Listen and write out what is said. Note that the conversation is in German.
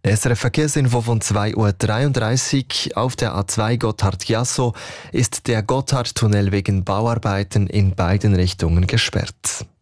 SRF Verkehrsinfo von 2:33 Uhr. Auf der A2 Gotthard-Giasso ist der Gotthardtunnel wegen Bauarbeiten in beiden Richtungen gesperrt.